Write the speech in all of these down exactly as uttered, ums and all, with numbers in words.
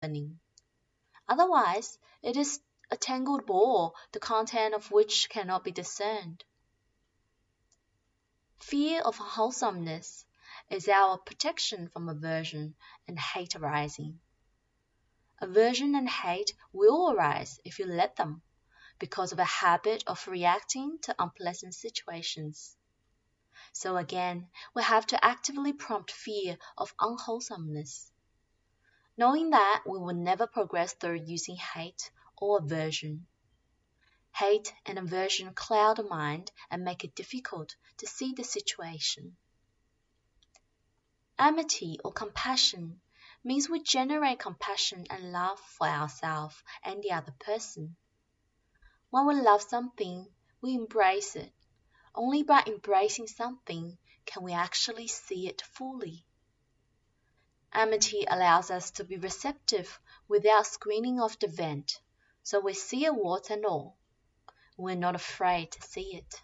happening. Otherwise, it is a tangled ball, the content of which cannot be discerned. Fear of wholesomeness is our protection from aversion and hate arising. Aversion and hate will arise if you let them, because of a habit of reacting to unpleasant situations. So again, we have to actively prompt fear of unwholesomeness, knowing that we will never progress through using hate or aversion. Hate and aversion cloud the mind and make it difficult to see the situation. Amity or compassion means we generate compassion and love for ourselves and the other person. When we love something, we embrace it. Only by embracing something can we actually see it fully. Amity allows us to be receptive without screening off the vent, so we see it warts and all. We're not afraid to see it.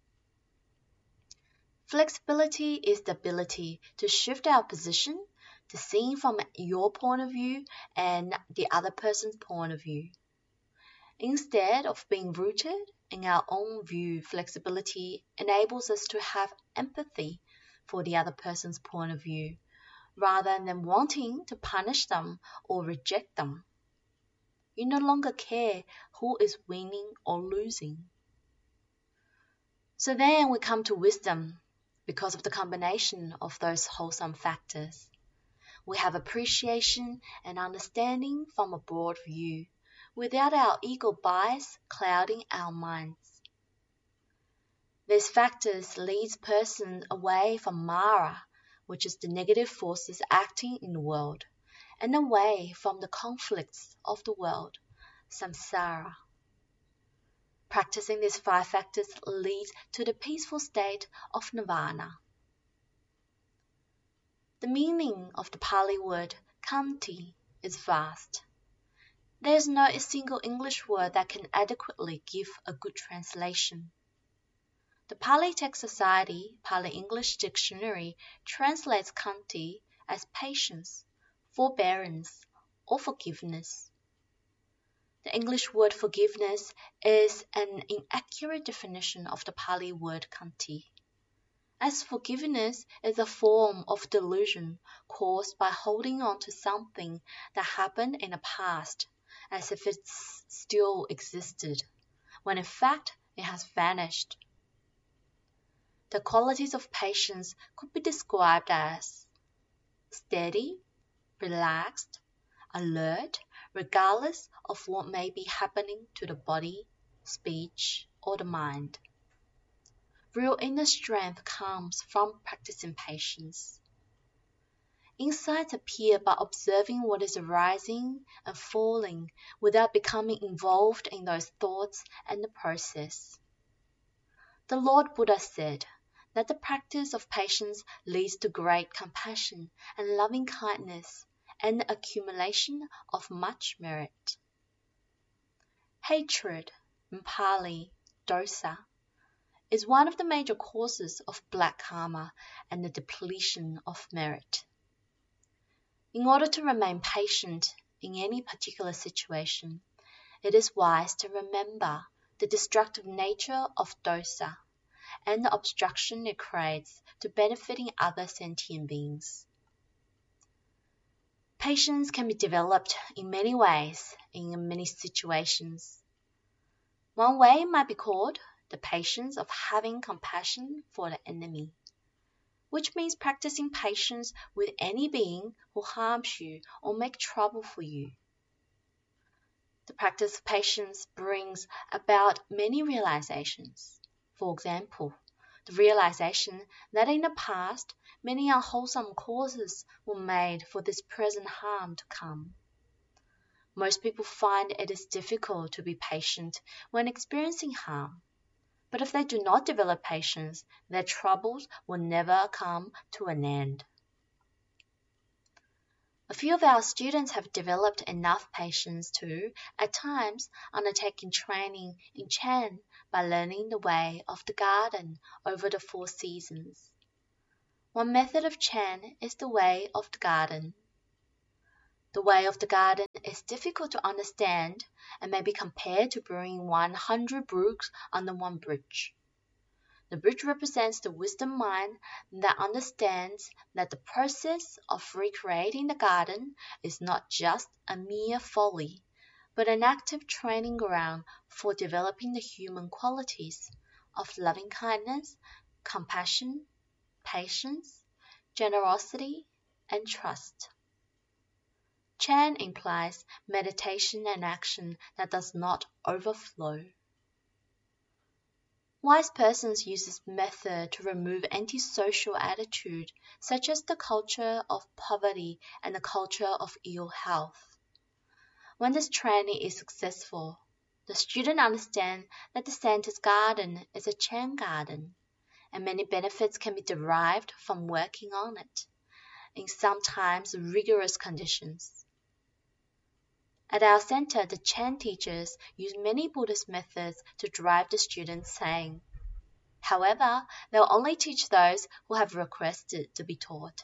Flexibility is the ability to shift our position to seeing from your point of view and the other person's point of view. Instead of being rooted in our own view, flexibility enables us to have empathy for the other person's point of view, rather than wanting to punish them or reject them. You no longer care who is winning or losing. So then we come to wisdom because of the combination of those wholesome factors. We have appreciation and understanding from a broad view, without our ego bias clouding our minds. These factors lead person away from Mara, which is the negative forces acting in the world, and away from the conflicts of the world, samsara. Practicing these five factors leads to the peaceful state of nirvana. The meaning of the Pali word khanti is vast. There is no single English word that can adequately give a good translation. The Pali Text Society Pali English Dictionary translates khanti as patience, forbearance, or forgiveness. The English word forgiveness is an inaccurate definition of the Pali word khanti, as forgiveness is a form of delusion caused by holding on to something that happened in the past as if it still existed, when in fact it has vanished. The qualities of patience could be described as steady, relaxed, alert, regardless of what may be happening to the body, speech, or the mind. Real inner strength comes from practicing patience. Insights appear by observing what is arising and falling without becoming involved in those thoughts and the process. The Lord Buddha said that the practice of patience leads to great compassion and loving kindness and the accumulation of much merit. Hatred, in Pali, dosa, is one of the major causes of black karma and the depletion of merit. In order to remain patient in any particular situation, it is wise to remember the destructive nature of dosa and the obstruction it creates to benefiting other sentient beings. Patience can be developed in many ways in many situations. One way might be called the patience of having compassion for the enemy, which means practicing patience with any being who harms you or makes trouble for you. The practice of patience brings about many realizations. For example, the realization that in the past many unwholesome causes were made for this present harm to come. Most people find it is difficult to be patient when experiencing harm. But if they do not develop patience, their troubles will never come to an end. A few of our students have developed enough patience to, at times, undertaking training in Chan by learning the way of the garden over the four seasons. One method of Chan is the way of the garden. The way of the garden is difficult to understand and may be compared to brewing one hundred brooks under one bridge. The bridge represents the wisdom mind that understands that the process of recreating the garden is not just a mere folly, but an active training ground for developing the human qualities of loving kindness, compassion, patience, generosity, and trust. Chan implies meditation and action that does not overflow. Wise persons use this method to remove antisocial attitude such as the culture of poverty and the culture of ill health. When this training is successful, the student understands that the center's garden is a Chan garden, and many benefits can be derived from working on it, in sometimes rigorous conditions. At our center, the Chan teachers use many Buddhist methods to drive the students saying. However, they will only teach those who have requested to be taught.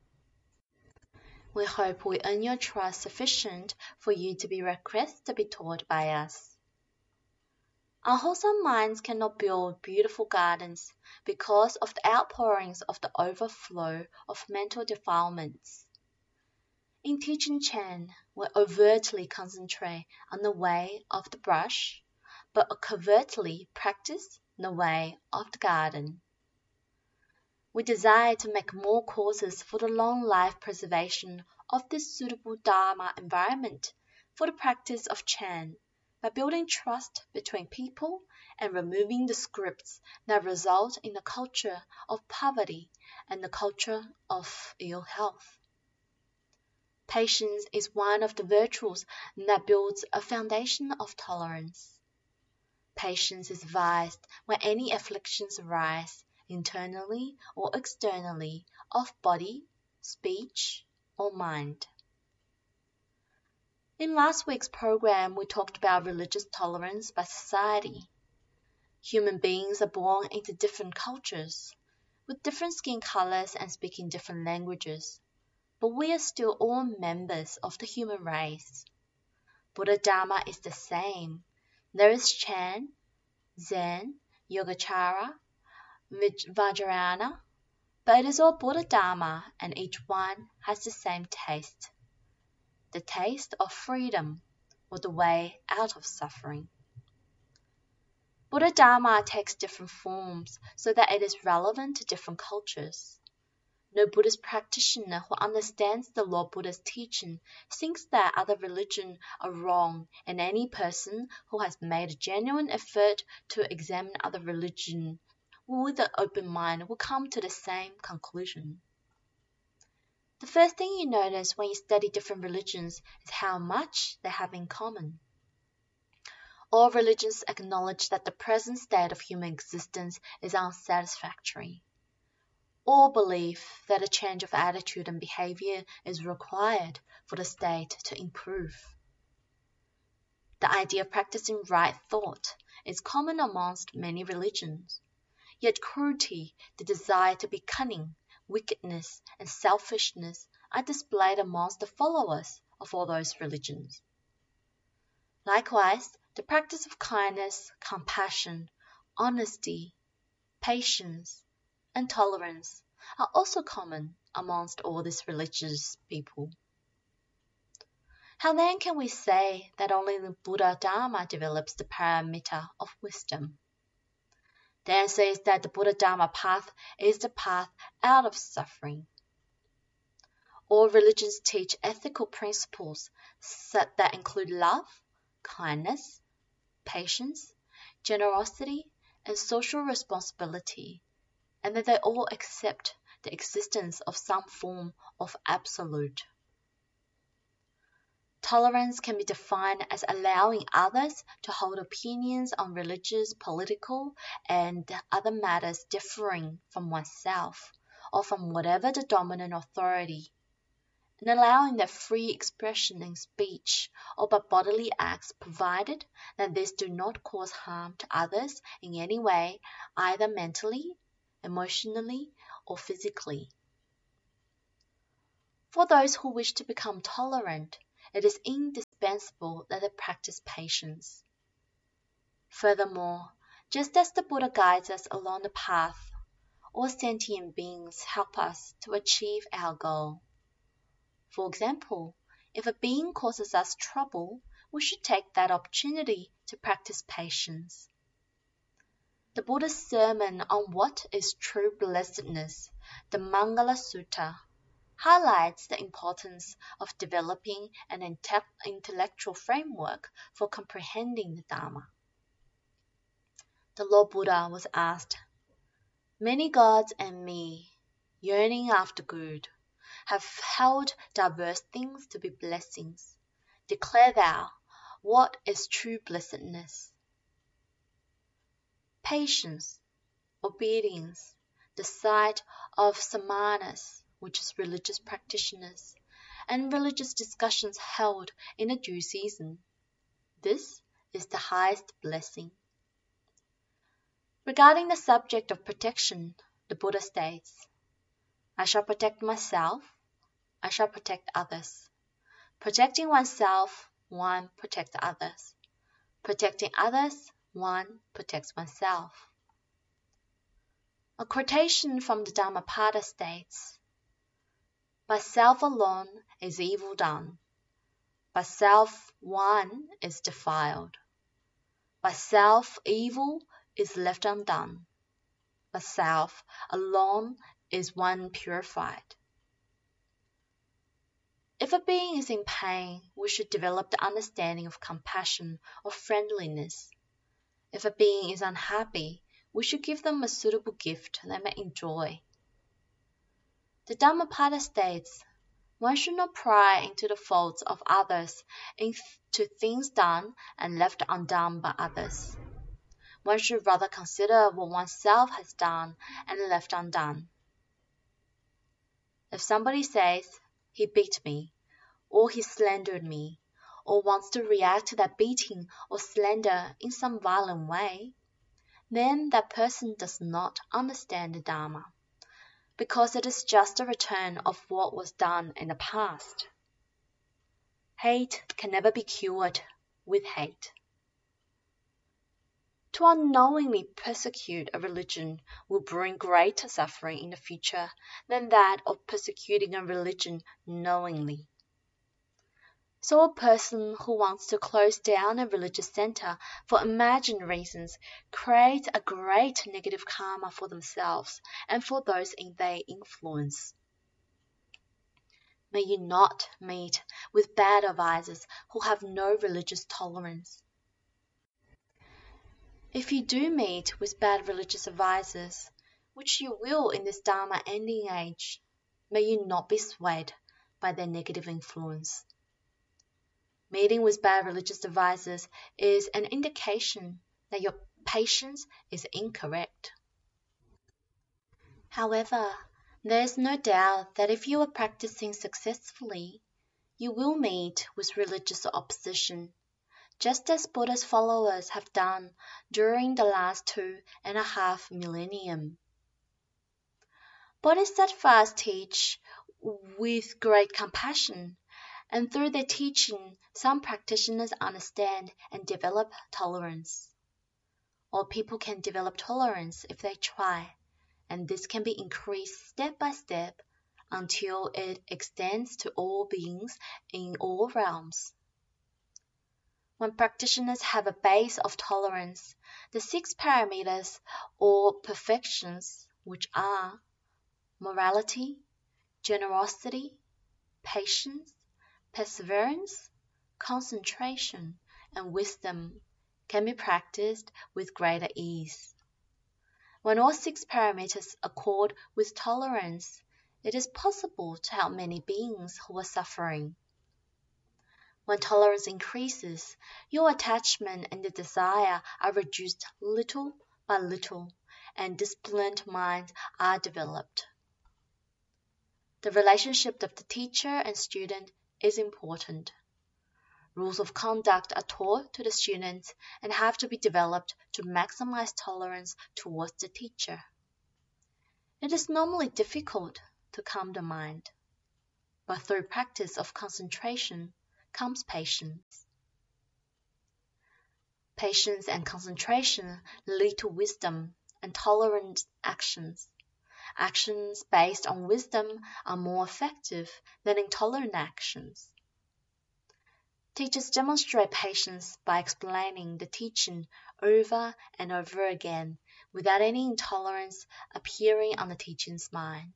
We hope we earn your trust sufficient for you to be requested to be taught by us. Our wholesome minds cannot build beautiful gardens because of the outpourings of the overflow of mental defilements. In teaching Chan, we overtly concentrate on the way of the brush, but covertly practice the way of the garden. We desire to make more courses for the long life preservation of this suitable Dharma environment for the practice of Chan by building trust between people and removing the scripts that result in the culture of poverty and the culture of ill health. Patience is one of the virtues that builds a foundation of tolerance. Patience is advised when any afflictions arise, internally or externally, of body, speech, or mind. In last week's program, we talked about religious tolerance by society. Human beings are born into different cultures, with different skin colors and speaking different languages. But we are still all members of the human race. Buddha Dharma is the same. There is Chan, Zen, Yogacara, Vajrayana, but it is all Buddha Dharma and each one has the same taste. The taste of freedom or the way out of suffering. Buddha Dharma takes different forms so that it is relevant to different cultures. No Buddhist practitioner who understands the Lord Buddha's teaching thinks that other religions are wrong, and any person who has made a genuine effort to examine other religions with an open mind will come to the same conclusion. The first thing you notice when you study different religions is how much they have in common. All religions acknowledge that the present state of human existence is unsatisfactory. All believe that a change of attitude and behavior is required for the state to improve. The idea of practicing right thought is common amongst many religions, yet cruelty, the desire to be cunning, wickedness, and selfishness are displayed amongst the followers of all those religions. Likewise, the practice of kindness, compassion, honesty, patience, and tolerance are also common amongst all these religious people. How then can we say that only the Buddha Dharma develops the paramita of wisdom? The answer is that the Buddha Dharma path is the path out of suffering. All religions teach ethical principles that include love, kindness, patience, generosity, and social responsibility, and that they all accept the existence of some form of absolute. Tolerance can be defined as allowing others to hold opinions on religious, political, and other matters differing from oneself, or from whatever the dominant authority, and allowing their free expression in speech or by bodily acts, provided that these do not cause harm to others in any way, either mentally, emotionally, or physically. For those who wish to become tolerant, it is indispensable that they practice patience. Furthermore, just as the Buddha guides us along the path, all sentient beings help us to achieve our goal. For example, if a being causes us trouble, we should take that opportunity to practice patience. The Buddha's sermon on what is true blessedness, the Mangala Sutta, highlights the importance of developing an inte- intellectual framework for comprehending the Dharma. The Lord Buddha was asked, "Many gods and me, yearning after good, have held diverse things to be blessings. Declare thou, what is true blessedness?" Patience, obedience, the sight of samanas, which is religious practitioners, and religious discussions held in a due season. This is the highest blessing. Regarding the subject of protection, the Buddha states, "I shall protect myself, I shall protect others. Protecting oneself, one protects others. Protecting others, one protects oneself." A quotation from the Dhammapada states, "By self alone is evil done. By self one is defiled. By self evil is left undone. By self alone is one purified." If a being is in pain, we should develop the understanding of compassion or friendliness. If a being is unhappy, we should give them a suitable gift they may enjoy. The Dhammapada states, one should not pry into the faults of others, into things done and left undone by others. One should rather consider what oneself has done and left undone. If somebody says, "He beat me," or "he slandered me," or wants to react to that beating or slander in some violent way, then that person does not understand the Dharma, because it is just a return of what was done in the past. Hate can never be cured with hate. To unknowingly persecute a religion will bring greater suffering in the future than that of persecuting a religion knowingly. So a person who wants to close down a religious center for imagined reasons creates a great negative karma for themselves and for those in their influence. May you not meet with bad advisors who have no religious tolerance. If you do meet with bad religious advisors, which you will in this Dharma ending age, may you not be swayed by their negative influence. Meeting with bad religious advisors is an indication that your patience is incorrect. However, there is no doubt that if you are practicing successfully, you will meet with religious opposition, just as Buddha's followers have done during the last two and a half millennium. Bodhisattvas teach with great compassion, and through their teaching, some practitioners understand and develop tolerance. All people can develop tolerance if they try, and this can be increased step by step until it extends to all beings in all realms. When practitioners have a base of tolerance, the six parameters or perfections, which are morality, generosity, patience, perseverance, concentration, and wisdom, can be practiced with greater ease. When all six parameters accord with tolerance, it is possible to help many beings who are suffering. When tolerance increases, your attachment and the desire are reduced little by little, and disciplined minds are developed. The relationship of the teacher and student is important. Rules of conduct are taught to the students and have to be developed to maximize tolerance towards the teacher. It is normally difficult to calm the mind. but through practice of concentration comes patience. Patience and concentration lead to wisdom and tolerant actions. Actions based on wisdom are more effective than intolerant actions. Teachers demonstrate patience by explaining the teaching over and over again without any intolerance appearing on the teacher's mind.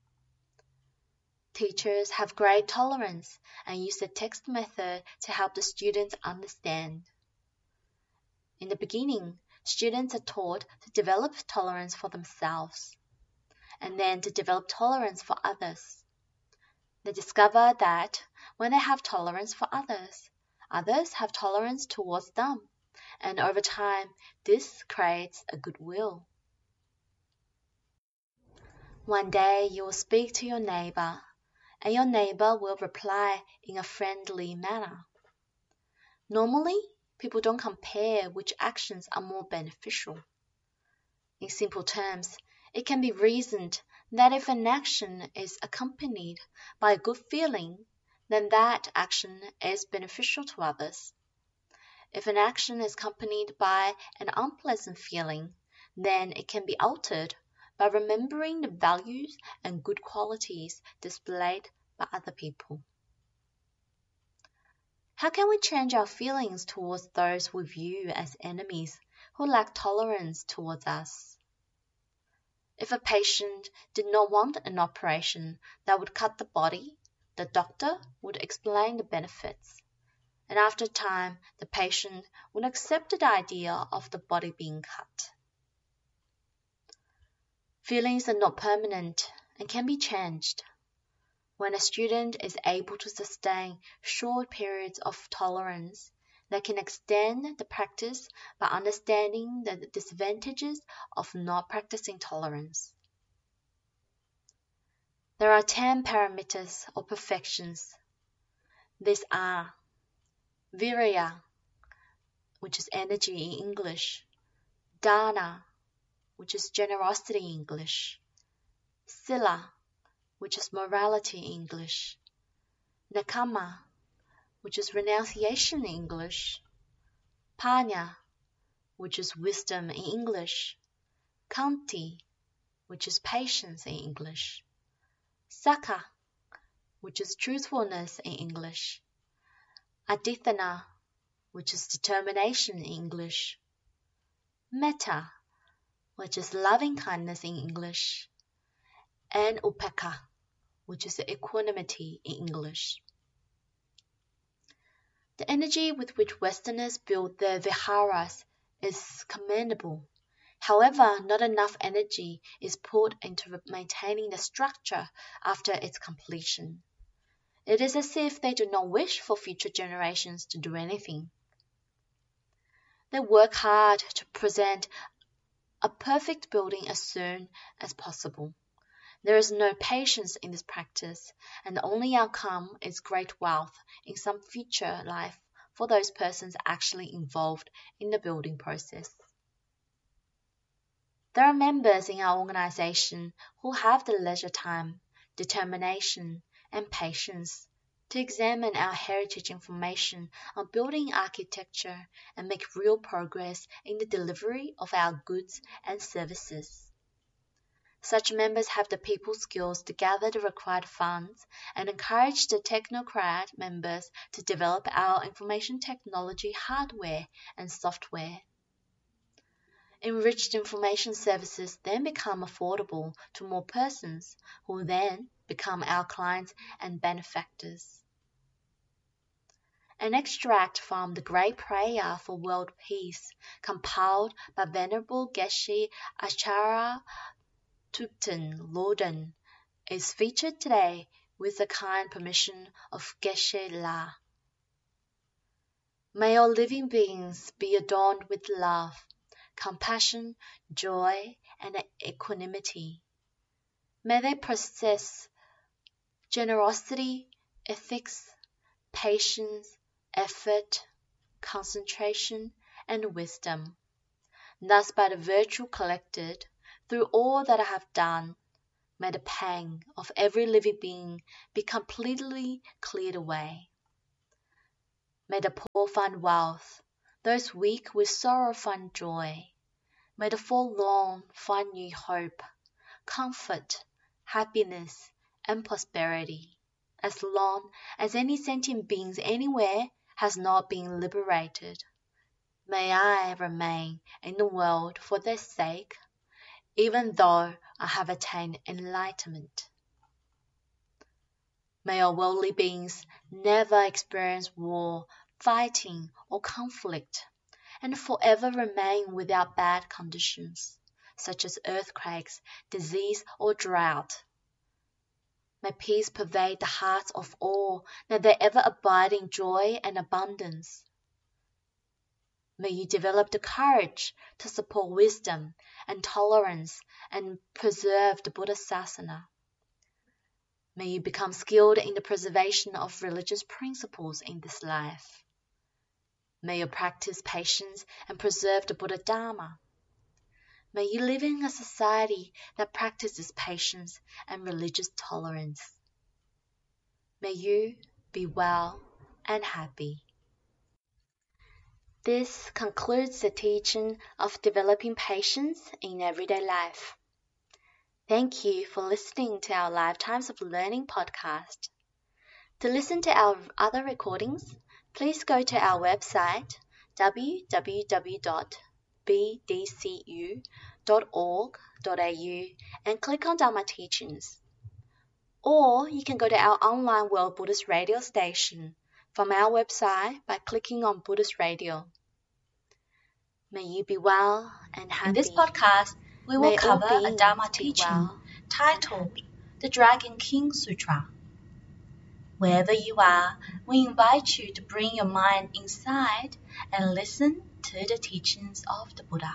Teachers have great tolerance and use the text method to help the students understand. In the beginning, students are taught to develop tolerance for themselves, and then to develop tolerance for others. They discover that when they have tolerance for others, others have tolerance towards them, and over time, this creates a goodwill. One day you will speak to your neighbor, and your neighbor will reply in a friendly manner. Normally, people don't compare which actions are more beneficial. In simple terms, it can be reasoned that if an action is accompanied by a good feeling, then that action is beneficial to others. If an action is accompanied by an unpleasant feeling, then it can be altered by remembering the values and good qualities displayed by other people. How can we change our feelings towards those we view as enemies who lack tolerance towards us? If a patient did not want an operation that would cut the body, the doctor would explain the benefits, and after time the patient would accept the idea of the body being cut. Feelings are not permanent and can be changed. When a student is able to sustain short periods of tolerance, they can extend the practice by understanding the disadvantages of not practicing tolerance. There are ten parameters or perfections. These are Virya, which is energy in English, Dana, which is generosity in English, Sila, which is morality in English, Nakama, which is renunciation in English, Panya, which is wisdom in English, Khanti, which is patience in English, Saka, which is truthfulness in English, Adithana, which is determination in English, Metta, which is loving kindness in English, and Upeka, which is equanimity in English. The energy with which Westerners build their viharas is commendable. However, not enough energy is put into maintaining the structure after its completion. It is as if they do not wish for future generations to do anything. They work hard to present a perfect building as soon as possible. There is no patience in this practice, and the only outcome is great wealth in some future life for those persons actually involved in the building process. There are members in our organization who have the leisure time, determination, and patience to examine our heritage information on building architecture and make real progress in the delivery of our goods and services. Such members have the people skills to gather the required funds and encourage the technocrat members to develop our information technology hardware and software. Enriched information services then become affordable to more persons, who then become our clients and benefactors. An extract from the Great Prayer for World Peace, compiled by Venerable Geshe Acharya Thupten Lodden, is featured today with the kind permission of Geshe La. May all living beings be adorned with love, compassion, joy, and equanimity. May they possess generosity, ethics, patience, effort, concentration, and wisdom. Thus, by the virtue collected through all that I have done, May the pang of every living being be completely cleared away. May the poor find wealth, those weak with sorrow find joy. May the forlorn find new hope, comfort, happiness, and prosperity, as long as any sentient being anywhere has not been liberated. May I remain in the world for their sake, even though I have attained enlightenment. May all worldly beings never experience war, fighting, or conflict, and forever remain without bad conditions, such as earthquakes, disease, or drought. May peace pervade the hearts of all, may they ever abide in joy and abundance. May you develop the courage to support wisdom and tolerance and preserve the Buddha Sasana. May you become skilled in the preservation of religious principles in this life. May you practice patience and preserve the Buddha Dharma. May you live in a society that practices patience and religious tolerance. May you be well and happy. This concludes the teaching of developing patience in everyday life. Thank you for listening to our Lifetimes of Learning podcast. To listen to our other recordings, please go to our website w w w dot b d c u dot org dot a u and click on Dharma Teachings. Or you can go to our online World Buddhist radio station from our website by clicking on Buddhist Radio. May you be well and happy. In this podcast, we will May cover all a Dharma beings be teaching well titled The Dragon King Sutra. Wherever you are, we invite you to bring your mind inside and listen to the teachings of the Buddha.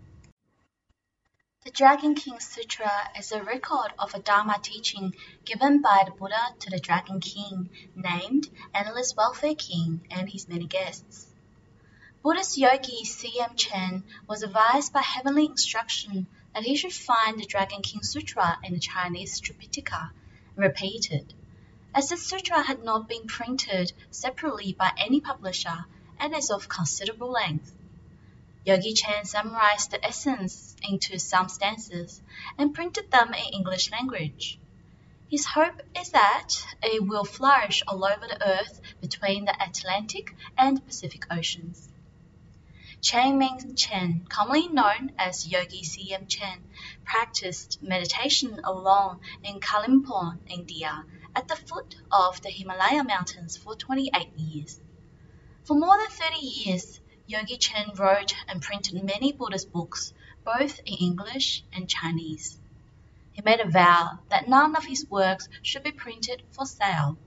The Dragon King Sutra is a record of a Dharma teaching given by the Buddha to the Dragon King, named Endless Welfare King, and his many guests. Buddhist yogi C M Chen was advised by heavenly instruction that he should find the Dragon King Sutra in the Chinese Tripitaka and repeat it, as the sutra had not been printed separately by any publisher and is of considerable length. Yogi Chen summarized the essence into some stanzas and printed them in English language. His hope is that it will flourish all over the earth between the Atlantic and Pacific Oceans. Chang Ming Chen, commonly known as Yogi C M Chen, practiced meditation alone in Kalimpong, India, at the foot of the Himalaya mountains for twenty-eight years. For more than thirty years, Yogi Chen wrote and printed many Buddhist books, both in English and Chinese. He made a vow that none of his works should be printed for sale.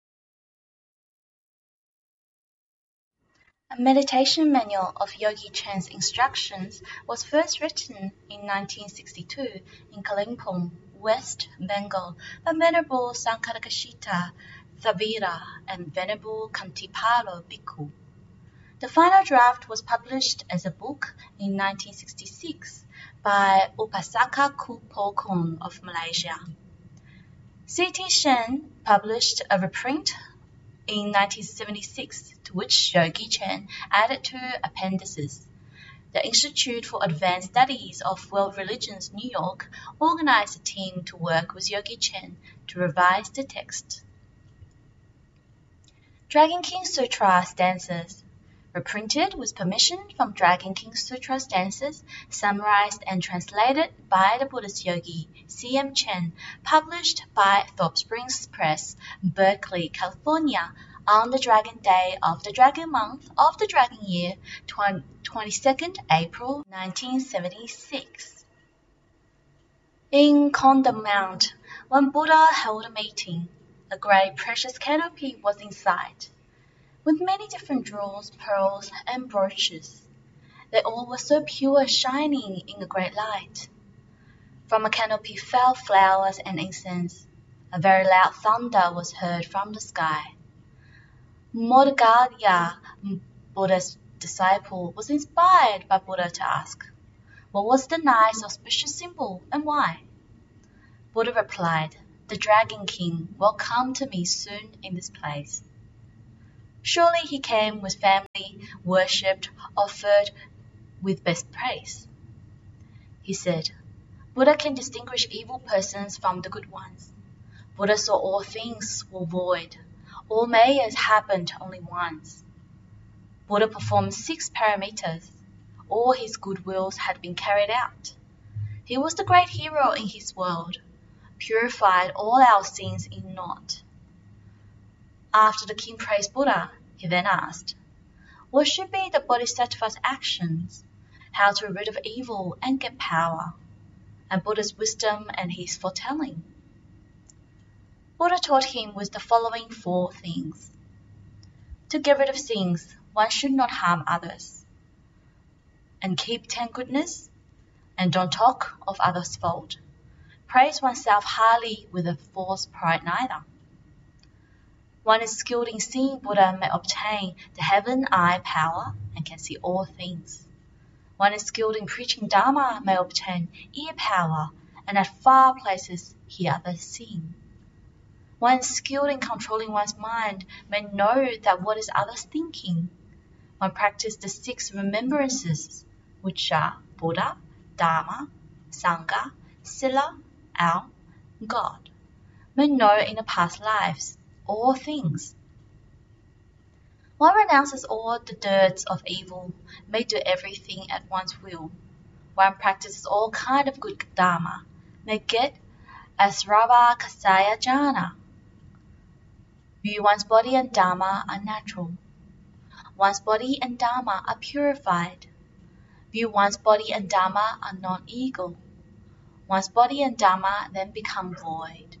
A meditation manual of Yogi Chen's instructions was first written in nineteen sixty-two in Kalimpong, West Bengal, by Venerable Sankarakshita Thavira and Venerable Kantipalo Bhikkhu. The final draft was published as a book in nineteen sixty-six by Upasaka Kupokon of Malaysia. C T Shen published a reprint in nineteen seventy-six, to which Yogi Chen added two appendices. The Institute for Advanced Studies of World Religions, New York, organized a team to work with Yogi Chen to revise the text. Dragon King Sutra stanzas, reprinted with permission from Dragon King Sutra stanzas, summarized and translated by the Buddhist yogi C M Chen, published by Thorpe Springs Press, Berkeley, California, on the Dragon Day of the Dragon Month of the Dragon Year, twenty-second April nineteen seventy-six. In Condom Mount, when Buddha held a meeting, a great precious canopy was in sight, with many different jewels, pearls, and brooches. They all were so pure, shining in a great light. From a canopy fell flowers and incense. A very loud thunder was heard from the sky. Modgaya, Buddha's disciple, was inspired by Buddha to ask, what was the nice auspicious symbol and why? Buddha replied, "The Dragon King will come to me soon in this place." Surely he came with family, worshipped, offered with best praise. He said, Buddha can distinguish evil persons from the good ones. Buddha saw all things were void. All mayas happened only once. Buddha performed six paramitas. All his good wills had been carried out. He was the great hero in his world, purified all our sins in naught. After the king praised Buddha, he then asked, what should be the Bodhisattva's actions? How to rid of evil and get power? And Buddha's wisdom and his foretelling. Buddha taught him with the following four things. To get rid of sins, one should not harm others, and keep ten goodness, and don't talk of others' fault. Praise oneself highly with a false pride neither. One is skilled in seeing Buddha may obtain the heaven eye power and can see all things. One is skilled in preaching Dharma may obtain ear power and at far places hear others sing. One is skilled in controlling one's mind may know that what is others thinking. One practices the six remembrances, which are Buddha, Dharma, Sangha, Sila, Al, God, may know in the past lives all things. One renounces all the dirts of evil, may do everything at one's will. One practices all kind of good Dharma, may get Asrava Kasaya Jhana. View one's body and Dharma are natural. One's body and Dharma are purified. View one's body and Dharma are non-ego. One's body and Dharma then become void.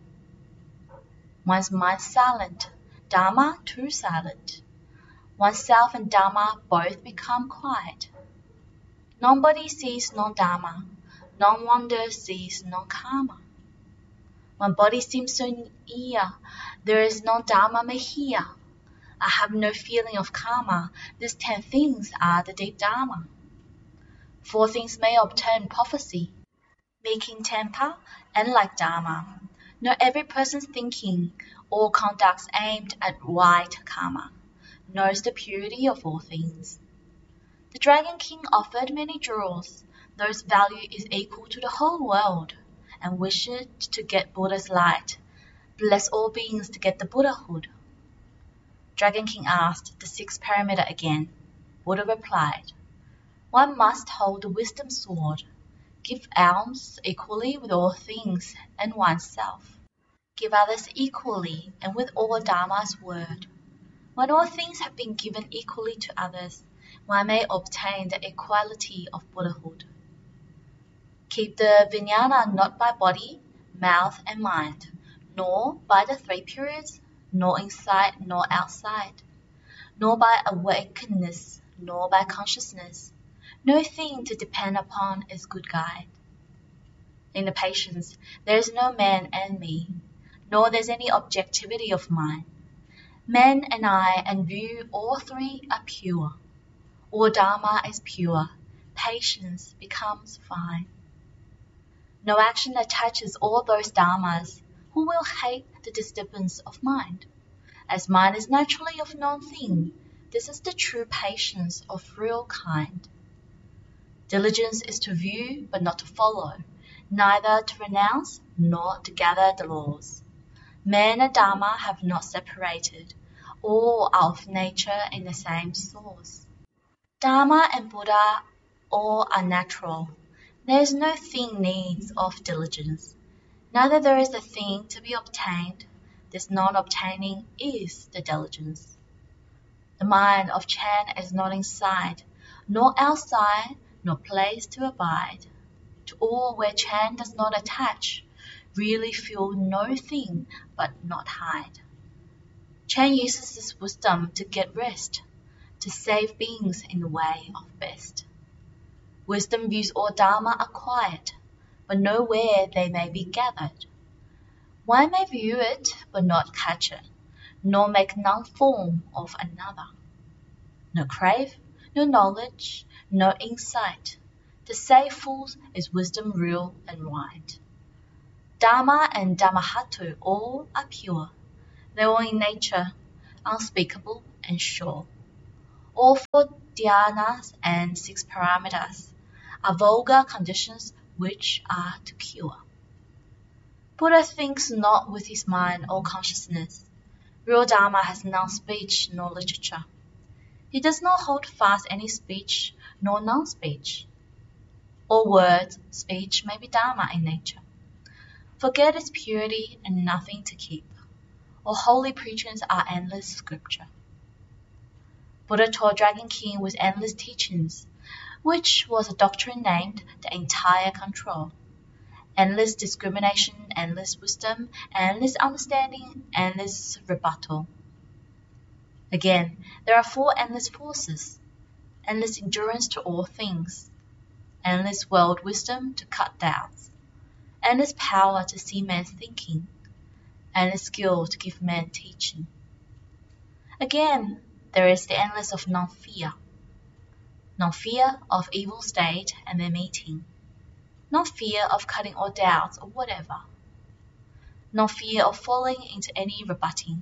One's mind silent, Dharma too silent. One's self and Dharma both become quiet. Non-body sees non-Dharma, non-wonder sees non-karma. When body seems so near, there is no Dharma may hear. I have no feeling of karma, these ten things are the deep Dharma. Four things may obtain prophecy, making temper and like Dharma. Know every person's thinking, all conducts aimed at right karma. Knows the purity of all things. The Dragon King offered many jewels, whose value is equal to the whole world, and wished to get Buddha's light. Bless all beings to get the Buddhahood. Dragon King asked the sixth paramita again. Buddha replied, one must hold the wisdom sword, give alms equally with all things and oneself, give others equally and with all Dharma's word. When all things have been given equally to others, one may obtain the equality of Buddhahood. Keep the vijnana not by body, mouth and mind, nor by the three periods, nor inside nor outside, nor by awakeness, nor by consciousness. No thing to depend upon is good guide. In the patience, there is no man and me, nor there's any objectivity of mind. Man and I and view all three are pure. All Dharma is pure. Patience becomes fine. No action attaches all those Dharmas. Who will hate the disturbance of mind? As mind is naturally of non-thing, this is the true patience of real kind. Diligence is to view but not to follow, neither to renounce nor to gather the laws. Man and Dharma have not separated. All are of nature in the same source. Dharma and Buddha all are natural. There is no thing needs of diligence. Neither there is a thing to be obtained. This non-obtaining is the diligence. The mind of Chan is not inside, nor outside, nor place to abide. To all where Chan does not attach, really feel no thing but not hide. Chan uses this wisdom to get rest, to save beings in the way of best. Wisdom views all Dharma are quiet, but know where they may be gathered. One may view it, but not catch it, nor make none form of another. No crave, no knowledge, no insight. To say fools is wisdom real and right. Dharma and Dhammahattu all are pure. They are in nature, unspeakable and sure. All four dhyanas and six paramitas are vulgar conditions which are to cure. Buddha thinks not with his mind or consciousness. Real Dharma has none speech nor literature. He does not hold fast any speech nor non-speech. All words, speech may be Dharma in nature. Forget its purity and nothing to keep. All holy preachings are endless scripture. Buddha taught Dragon King with endless teachings, which was a doctrine named the entire control. Endless discrimination, endless wisdom, endless understanding, endless rebuttal. Again, there are four endless forces. Endless endurance to all things. Endless world wisdom to cut doubts. Endless power to see men's thinking. Endless skill to give men teaching. Again, there is the endless of non-fear. Non-fear of evil state and their meeting. Non-fear of cutting all doubts or whatever. Non-fear of falling into any rebutting.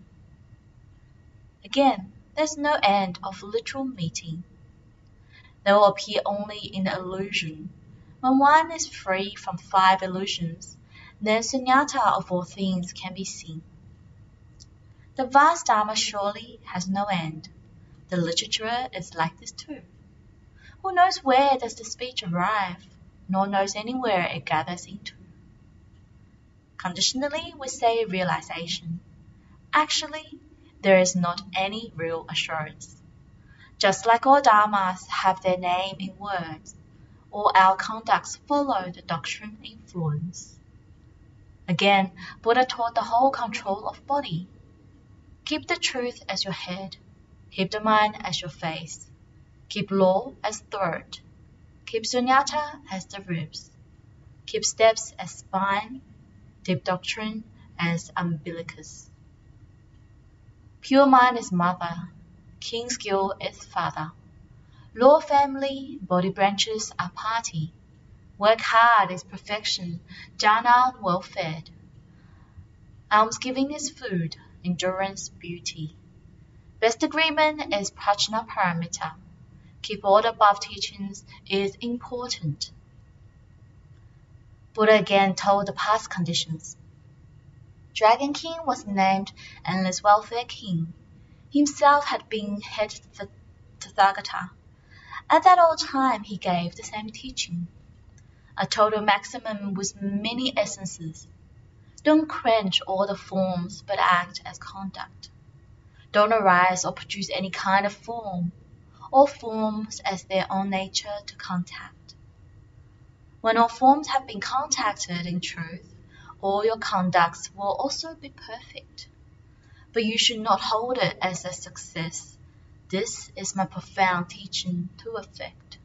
Again, there is no end of literal meeting. They will appear only in the illusion. When one is free from five illusions, then sunyata of all things can be seen. The vast Dharma surely has no end. The literature is like this too. Who knows where does the speech arrive, nor knows anywhere it gathers into. Conditionally, we say realization. Actually, there is not any real assurance. Just like all dharmas have their name in words, all our conducts follow the doctrine influence. Again, Buddha taught the whole control of body. Keep the truth as your head. Keep the mind as your face. Keep law as throat. Keep sunyata as the ribs. Keep steps as spine. Deep doctrine as umbilicus. Pure mind is mother. King skill is father. Law family, body branches are party. Work hard is perfection. Jhana well fed. Almsgiving is food. Endurance beauty. Best agreement is prajna paramita. Keep all the above teachings is important. Buddha again told the past conditions. Dragon King was named Endless Welfare King. Himself had been head Tathagata. At that old time he gave the same teaching. A total maximum with many essences. Don't quench all the forms, but act as conduct. Don't arise or produce any kind of form. All forms as their own nature to contact. When all forms have been contacted in truth, all your conducts will also be perfect. But you should not hold it as a success. This is my profound teaching to effect.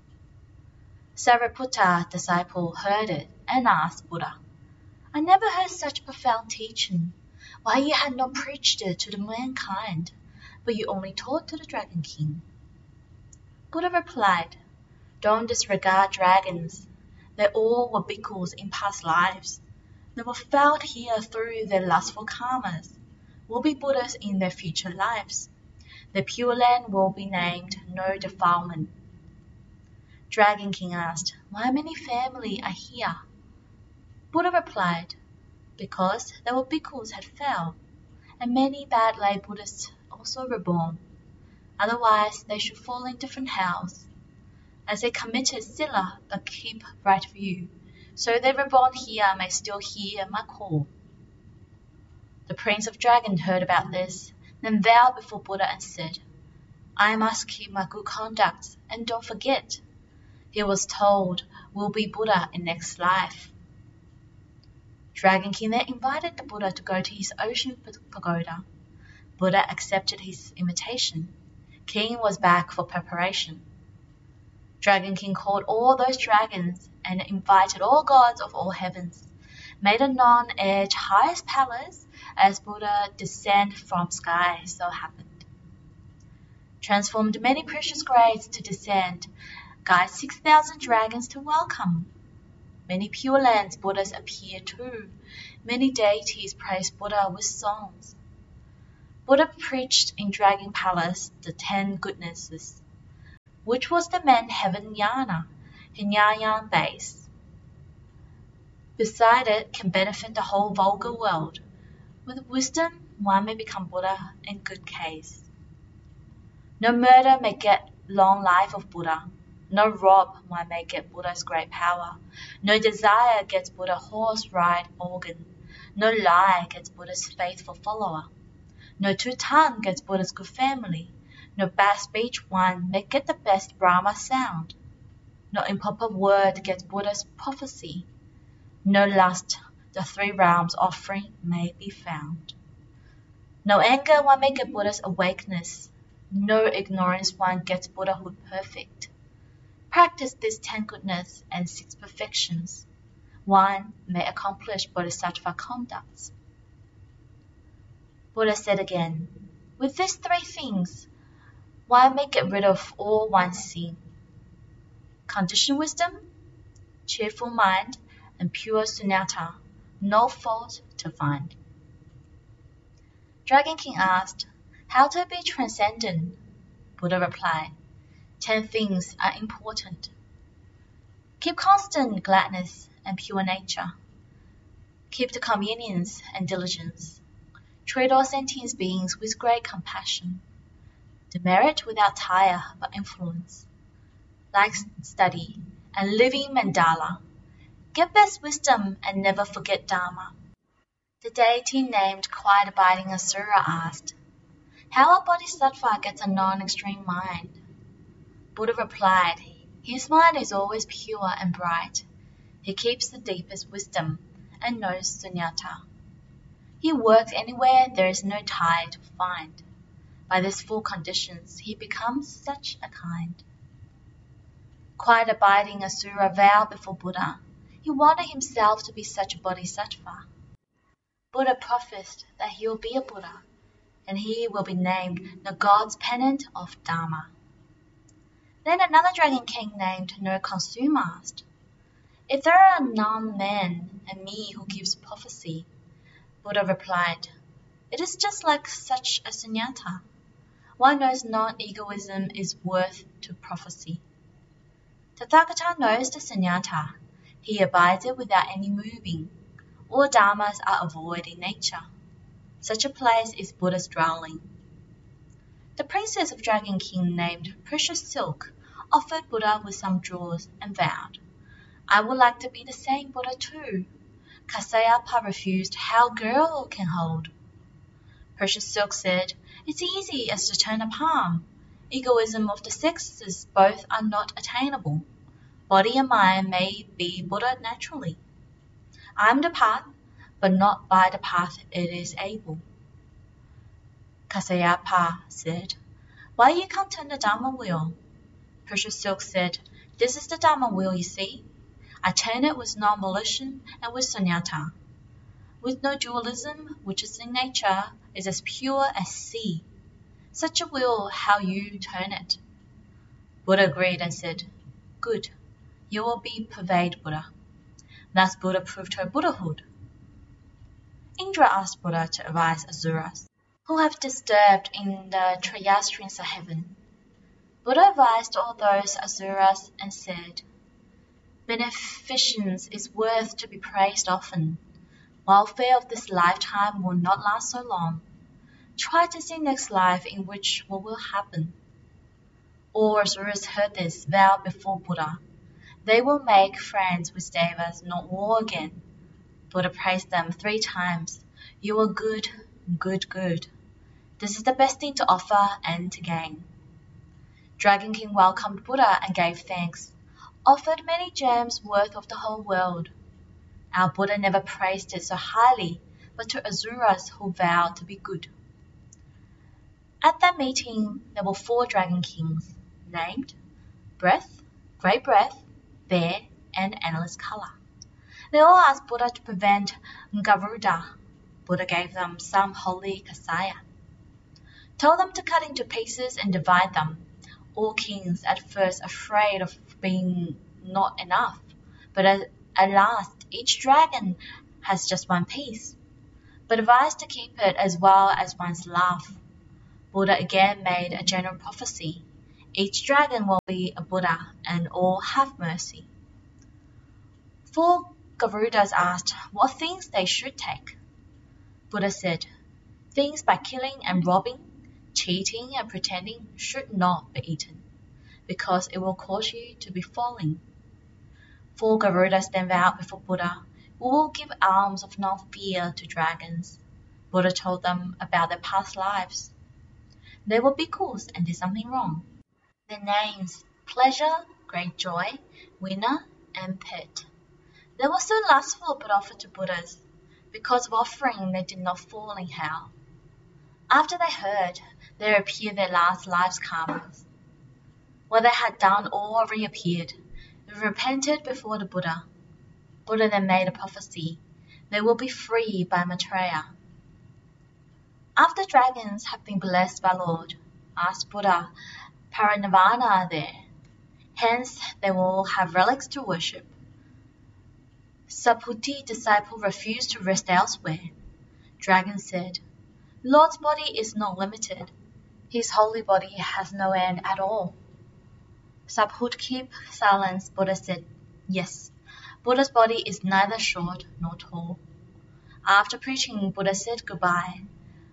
Sariputta, disciple, heard it and asked Buddha, I never heard such profound teaching. Why you had not preached it to the mankind, but you only taught to the Dragon King? Buddha replied, Don't disregard dragons. They all were bhikkhus in past lives. They were felled here through their lustful karmas, will be Buddhas in their future lives. The Pure Land will be named No Defilement. Dragon King asked, Why many family are here? Buddha replied, Because there were bhikkhus had fell, and many bad lay Buddhists also reborn. Otherwise they should fall in different hells. As they committed sila but keep right view, so they reborn here may still hear my call. The Prince of Dragon heard about this, then vowed before Buddha and said, I must keep my good conduct and don't forget. He was told will be Buddha in next life. Dragon King then invited the Buddha to go to his ocean pagoda. Buddha accepted his invitation. King was back for preparation. Dragon King called all those dragons and invited all gods of all heavens, made a non-edge highest palace as Buddha descended from sky so happened. Transformed many precious grades to descend, guide six thousand dragons to welcome. Many Pure Lands Buddhas appear too. Many deities praise Buddha with songs. Buddha preached in Dragon Palace the Ten Goodnesses, which was the main heaven jnana, Hinayana base. Beside it can benefit the whole vulgar world. With wisdom, one may become Buddha in good case. No murder may get long life of Buddha. No rob one may get Buddha's great power. No desire gets Buddha horse ride organ. No lie gets Buddha's faithful follower. No two-tongue gets Buddha's good family. No bad speech one may get the best Brahma sound. No improper word gets Buddha's prophecy. No lust, the three realms offering may be found. No anger one may get Buddha's awakeness. No ignorance one gets Buddhahood perfect. Practice these ten goodness and six perfections. One may accomplish bodhisattva conducts. Buddha said again, with these three things, one may get rid of all one's sin. Conditioned wisdom, cheerful mind, and pure sunyata, no fault to find. Dragon King asked, how to be transcendent? Buddha replied, ten things are important. Keep constant gladness and pure nature. Keep the communions and diligence. Treat all sentient beings with great compassion. Demerit without tire but influence. Like study and living mandala. Get best wisdom and never forget Dharma. The deity named Quiet Abiding Asura asked, how a bodhisattva gets a non-extreme mind? Buddha replied, his mind is always pure and bright. He keeps the deepest wisdom and knows sunyata. He works anywhere there is no tie to find. By these four conditions, he becomes such a kind. Quiet Abiding Asura vowed before Buddha. He wanted himself to be such a bodhisattva. Buddha prophesied that he will be a Buddha, and he will be named the God's Pennant of Dharma. Then another Dragon King named No Consume asked, if there are none men and me who gives prophecy, Buddha replied, it is just like such a sunyata. One knows non-egoism is worth to prophecy. Tathagata knows the sunyata. He abides it without any moving. All dharmas are avoid in nature. Such a place is Buddha's dwelling. The princess of Dragon King named Precious Silk offered Buddha with some jewels and vowed, I would like to be the same Buddha too. Kasyapa refused how girl can hold. Precious Silk said, it's easy as to turn a palm. Egoism of the sexes both are not attainable. Body and mind may be Buddha naturally. I am the path, but not by the path it is able. Kasyapa said, why you can't turn the Dharma wheel? Precious Silk said, this is the Dharma wheel you see. I turn it with non-volition and with sunyata. With no dualism, which is in nature, is as pure as sea. Such a wheel, how you turn it. Buddha agreed and said, good, you will be pervade Buddha. Thus Buddha proved her Buddhahood. Indra asked Buddha to advise Asuras, who have disturbed in the Triyastrins of heaven. Buddha advised all those Asuras and said, beneficence is worth to be praised often. Welfare of this lifetime will not last so long. Try to see next life in which what will happen. All Asuras heard this, vowed before Buddha. They will make friends with Devas, not war again. Buddha praised them three times. You are good, good, good. This is the best thing to offer and to gain. Dragon King welcomed Buddha and gave thanks, offered many gems worth of the whole world. Our Buddha never praised it so highly, but to Asuras who vowed to be good. At that meeting, there were four Dragon Kings, named Breath, Great Breath, Bear, and Endless Color. They all asked Buddha to prevent Garuda. Buddha gave them some holy kasaya. Told them to cut into pieces and divide them. All kings at first afraid of being not enough, but as, At last, each dragon has just one piece, but advised to keep it as well as one's life. Buddha again made a general prophecy. Each dragon will be a Buddha, and all have mercy. Four Garudas asked what things they should take. Buddha said, things by killing and robbing, cheating and pretending should not be eaten, because it will cause you to be falling. Four Garudas then vowed before Buddha, we will give alms of non-fear to dragons. Buddha told them about their past lives. They were bhikkhus and did something wrong. Their names, Pleasure, Great Joy, Winner, and Pet. They were so lustful but offered to Buddhas. Because of offering, they did not fall in hell. After they heard, there appeared their last life's karmas. What they had done all reappeared. They repented before the Buddha. Buddha then made a prophecy. They will be free by Maitreya. After dragons have been blessed by Lord, asked Buddha, Parinirvana there. Hence, they will have relics to worship. Saputi disciple refused to rest elsewhere. Dragon said, Lord's body is not limited. His holy body has no end at all. Saput keep silence. Buddha said, yes, Buddha's body is neither short nor tall. After preaching, Buddha said goodbye.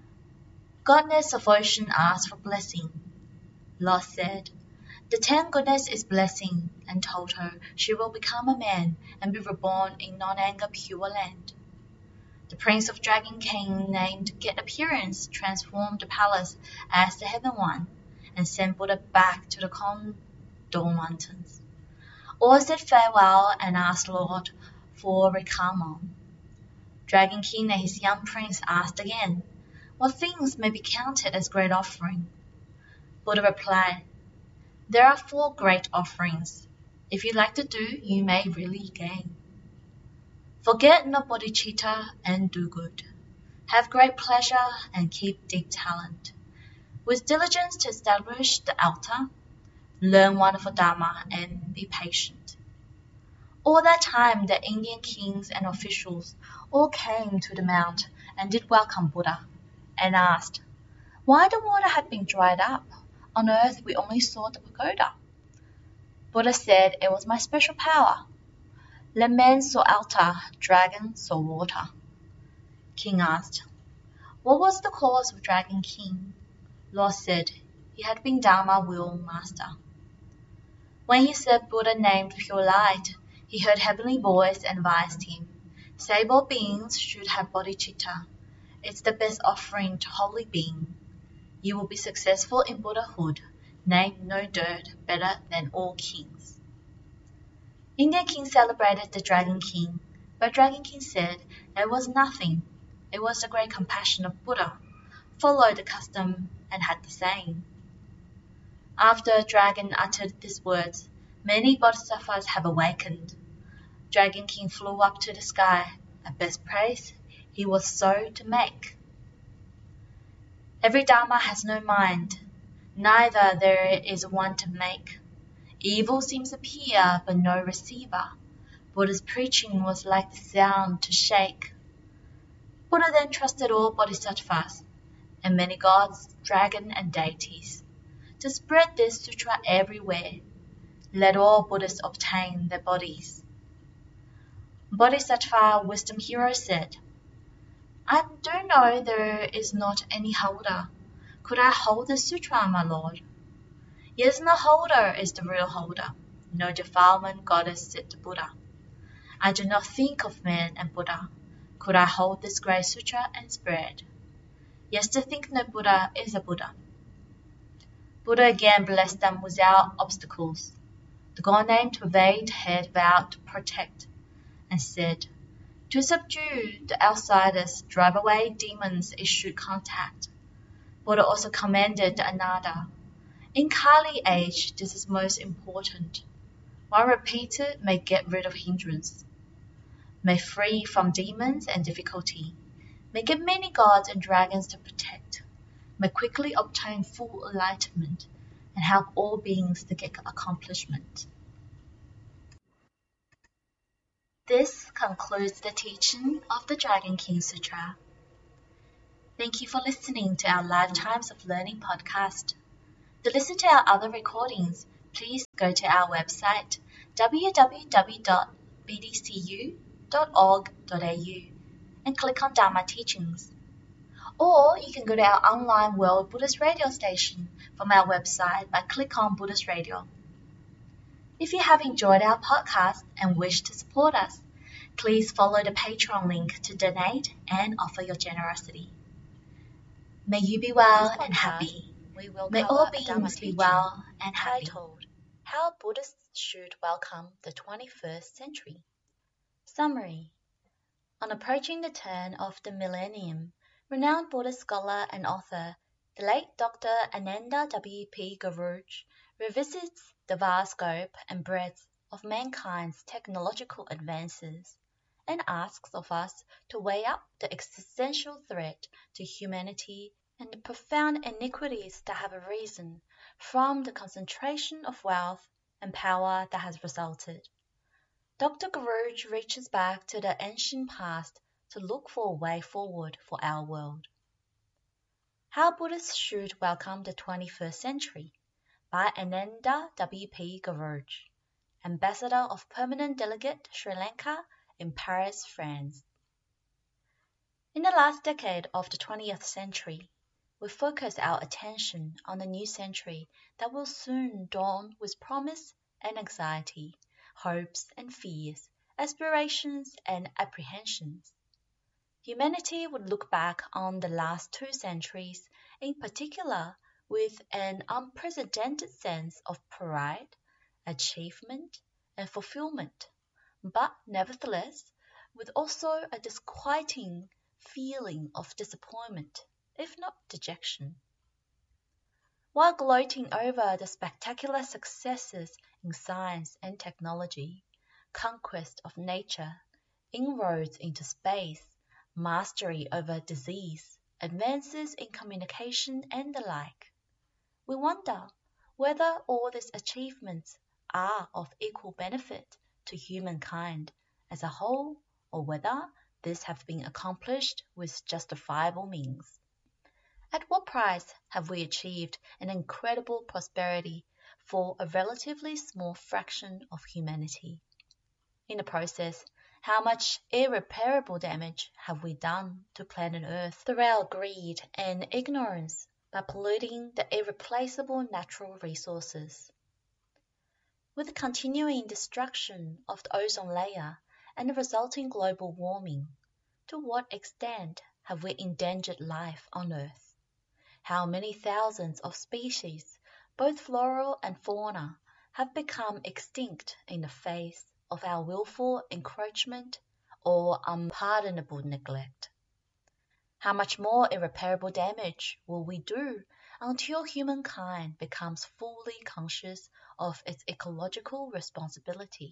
Goddess of ocean asked for blessing. Lord said, the ten goddess is blessing, and told her she will become a man and be reborn in non-anger pure land. The prince of Dragon King named Get Appearance transformed the palace as the heaven one and sent Buddha back to the Condor Mountains. All said farewell and asked Lord for Rikamon. Dragon King and his young prince asked again, what things may be counted as great offering? Buddha replied, there are four great offerings. If you like to do, you may really gain. Forget not bodhicitta and do good. Have great pleasure and keep deep talent. With diligence to establish the altar, learn wonderful Dharma and be patient. All that time the Indian kings and officials all came to the mount and did welcome Buddha and asked, why the water had been dried up? On earth we only saw the pagoda. Buddha said it was my special power. Let men saw altar, dragon saw water. King asked, what was the cause of Dragon King? Lord said, he had been Dharma will master. When he said Buddha named pure light, he heard heavenly voice and advised him, sable beings should have bodhicitta. It's the best offering to holy being. You will be successful in Buddhahood, named no dirt, better than all kings. Indian king celebrated the Dragon King, but Dragon King said it was nothing. It was the great compassion of Buddha, followed the custom and had the same. After Dragon uttered these words, many bodhisattvas have awakened. Dragon King flew up to the sky, at best praise he was so to make. Every Dharma has no mind, neither there is one to make. Evil seems appear, but no receiver. Buddha's preaching was like the sound to shake. Buddha then trusted all bodhisattvas, and many gods, dragon and deities, to spread this sutra everywhere. Let all Buddhas obtain their bodies. Bodhisattva Wisdom Hero said, I do know there is not any holder. Could I hold the sutra, my lord? Yes, no holder is the real holder. No defilement, goddess, said the Buddha. I do not think of man and Buddha. Could I hold this great sutra and spread? Yes, to think no Buddha is a Buddha. Buddha again blessed them without obstacles. The god named Pervade head vowed to protect, and said, to subdue the outsiders, drive away demons issued contact. Buddha also commanded the Ananda. In Kali age, this is most important. One repeated may get rid of hindrance, may free from demons and difficulty, may get many gods and dragons to protect, may quickly obtain full enlightenment, and help all beings to get accomplishment. This concludes the teaching of the Dragon King Sutra. Thank you for listening to our Lifetimes of Learning podcast. To listen to our other recordings, please go to our website w w w dot b d c u dot org dot a u and click on Dharma Teachings. Or you can go to our online World Buddhist Radio station from our website by click on Buddhist Radio. If you have enjoyed our podcast and wish to support us, please follow the Patreon link to donate and offer your generosity. May you be well and happy. We will May cover all a Dharma beings be teaching well and happy. titled How Buddhists Should Welcome the twenty-first Century. Summary. On approaching the turn of the millennium, renowned Buddhist scholar and author, the late Doctor Ananda W P Guruj, revisits the vast scope and breadth of mankind's technological advances and asks of us to weigh up the existential threat to humanity and the profound iniquities that have arisen from the concentration of wealth and power that has resulted. Doctor Guruj reaches back to the ancient past to look for a way forward for our world. How Buddhists Should Welcome the twenty-first Century by Ananda W P Guruj, Ambassador of Permanent Delegate Sri Lanka in Paris, France. In the last decade of the twentieth century, we focus our attention on the new century that will soon dawn with promise and anxiety, hopes and fears, aspirations and apprehensions. Humanity would look back on the last two centuries, in particular, with an unprecedented sense of pride, achievement, and fulfillment, but nevertheless, with also a disquieting feeling of disappointment, if not dejection. While gloating over the spectacular successes in science and technology, conquest of nature, inroads into space, mastery over disease, advances in communication and the like, we wonder whether all these achievements are of equal benefit to humankind as a whole, or whether these have been accomplished with justifiable means. At what price have we achieved an incredible prosperity for a relatively small fraction of humanity? In the process, how much irreparable damage have we done to planet Earth through our greed and ignorance by polluting the irreplaceable natural resources? With the continuing destruction of the ozone layer and the resulting global warming, to what extent have we endangered life on Earth? How many thousands of species, both floral and fauna, have become extinct in the face of our willful encroachment or unpardonable neglect? How much more irreparable damage will we do until humankind becomes fully conscious of its ecological responsibility?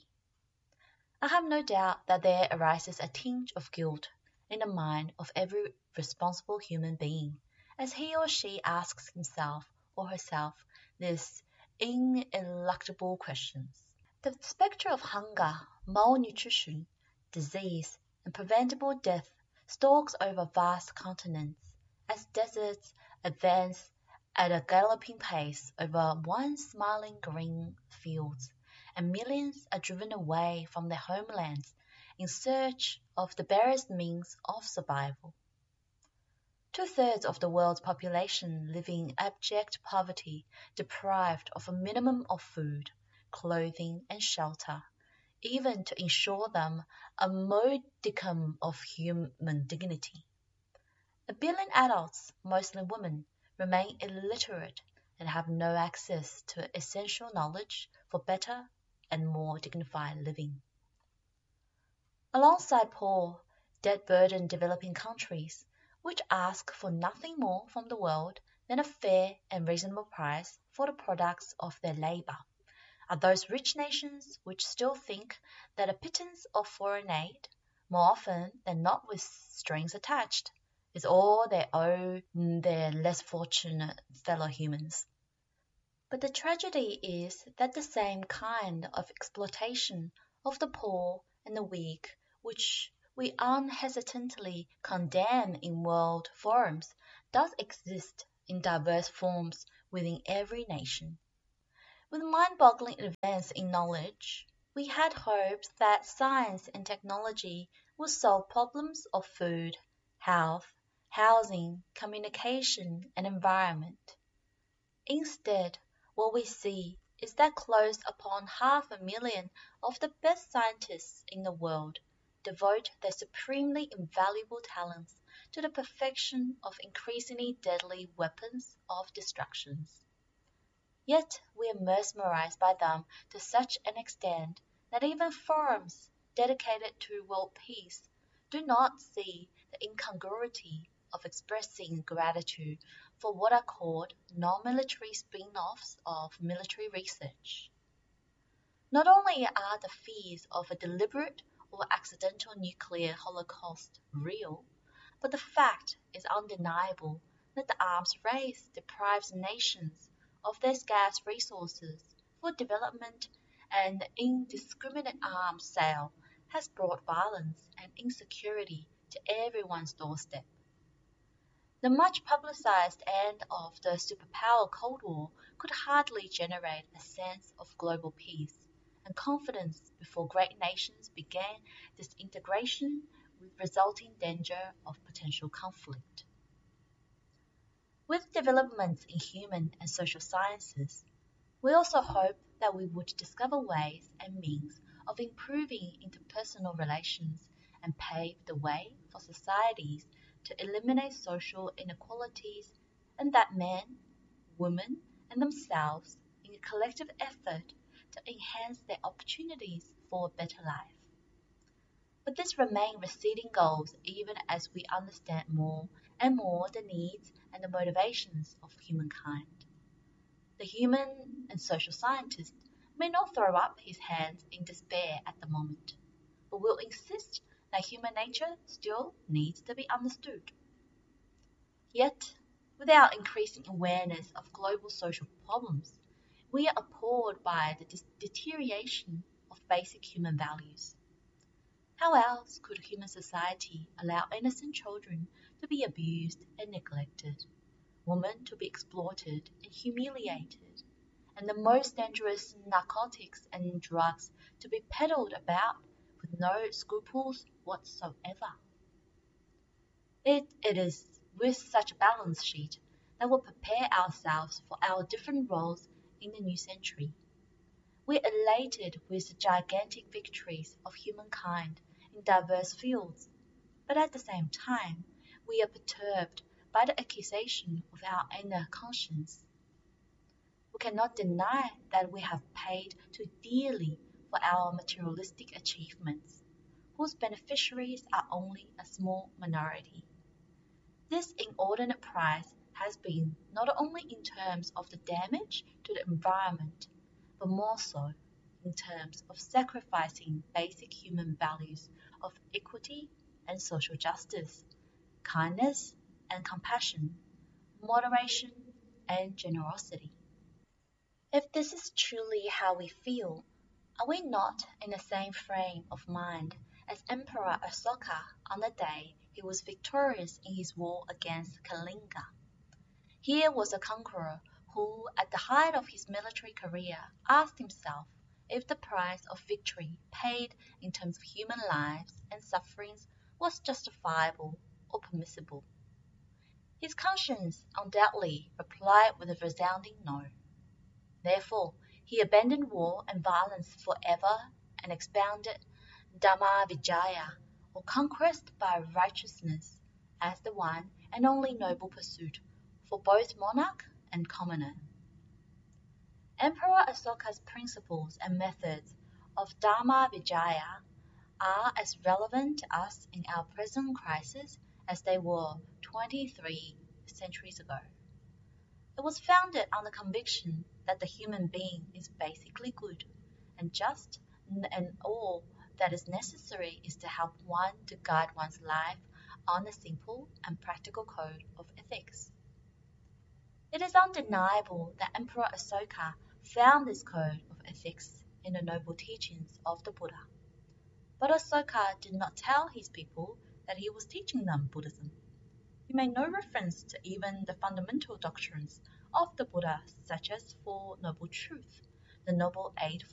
I have no doubt that there arises a tinge of guilt in the mind of every responsible human being as he or she asks himself or herself these ineluctable questions. The spectre of hunger, malnutrition, disease, and preventable death stalks over vast continents as deserts advance at a galloping pace over once smiling green fields, and millions are driven away from their homelands in search of the barest means of survival. Two-thirds of the world's population live in abject poverty, deprived of a minimum of food, clothing, and shelter, even to ensure them a modicum of human dignity. A billion adults, mostly women, remain illiterate and have no access to essential knowledge for better and more dignified living. Alongside poor, debt-burdened developing countries, which ask for nothing more from the world than a fair and reasonable price for the products of their labor, are those rich nations which still think that a pittance of foreign aid, more often than not with strings attached, is all they owe their less fortunate fellow humans. But the tragedy is that the same kind of exploitation of the poor and the weak, which we unhesitantly condemn in world forums, does exist in diverse forms within every nation. With mind-boggling advance in knowledge, we had hoped that science and technology would solve problems of food, health, housing, communication, and environment. Instead, what we see is that close upon half a million of the best scientists in the world devote their supremely invaluable talents to the perfection of increasingly deadly weapons of destruction. Yet we are mesmerized by them to such an extent that even forums dedicated to world peace do not see the incongruity of expressing gratitude for what are called non-military spin-offs of military research. Not only are the fears of a deliberate or accidental nuclear holocaust real, but the fact is undeniable that the arms race deprives nations of their scarce resources for development, and the indiscriminate arms sale has brought violence and insecurity to everyone's doorstep. The much publicized end of the superpower Cold War could hardly generate a sense of global peace and confidence before great nations began disintegration with resulting danger of potential conflict. With developments in human and social sciences, we also hope that we would discover ways and means of improving interpersonal relations and pave the way for societies to eliminate social inequalities, and that men, women, and themselves, in a collective effort to enhance their opportunities for a better life. But these remain receding goals even as we understand more and more the needs and the motivations of humankind. The human and social scientist may not throw up his hands in despair at the moment, but will insist that human nature still needs to be understood. Yet, with our increasing awareness of global social problems, we are appalled by the deterioration of basic human values. How else could human society allow innocent children to be abused and neglected, women to be exploited and humiliated, and the most dangerous narcotics and drugs to be peddled about with no scruples whatsoever? It, it is with such a balance sheet that we'll prepare ourselves for our different roles in the new century. We're elated with the gigantic victories of humankind in diverse fields, but at the same time, we are perturbed by the accusation of our inner conscience. We cannot deny that we have paid too dearly for our materialistic achievements, whose beneficiaries are only a small minority. This inordinate price has been not only in terms of the damage to the environment, but more so in terms of sacrificing basic human values of equity and social justice, kindness and compassion, moderation and generosity. If this is truly how we feel, are we not in the same frame of mind as Emperor Asoka on the day he was victorious in his war against Kalinga? Here was a conqueror who, at the height of his military career, asked himself if the price of victory paid in terms of human lives and sufferings was justifiable or permissible. His conscience undoubtedly replied with a resounding no. Therefore, he abandoned war and violence forever and expounded Dhamma Vijaya, or conquest by righteousness, as the one and only noble pursuit for both monarch and commoner. Emperor Asoka's principles and methods of Dhamma Vijaya are as relevant to us in our present crisis as they were twenty-three centuries ago. It was founded on the conviction that the human being is basically good and just, and all that is necessary is to help one to guide one's life on a simple and practical code of ethics. It is undeniable that Emperor Asoka found this code of ethics in the noble teachings of the Buddha. But Asoka did not tell his people that he was teaching them Buddhism. He made no reference to even the fundamental doctrines of the Buddha, such as Four Noble Truths, the Noble Eightfold